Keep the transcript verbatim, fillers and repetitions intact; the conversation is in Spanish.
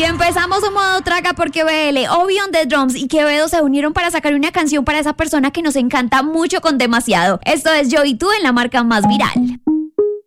Y empezamos un modo traga porque B L, Obi on the Drums y Quevedo se unieron para sacar una canción para esa persona que nos encanta mucho con demasiado. Esto es Yo y Tú en la marca más viral.